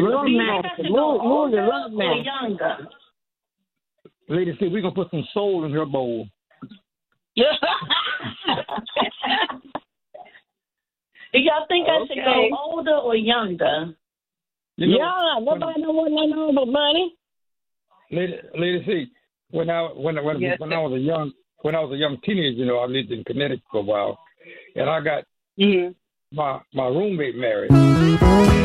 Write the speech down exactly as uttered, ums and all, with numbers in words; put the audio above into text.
Love you man. have to Move, go move the older love or man. younger? Lady C, we're going to put some soul in her bowl. Do y'all think I should Okay. go older or younger? You know, Yeah, nobody don't want nothing over money. Lady, Lady C, when I when when, Yes, when sir. I was a young when I was a young teenager, you know, I lived in Connecticut for a while, and I got Mm-hmm. my my roommate married.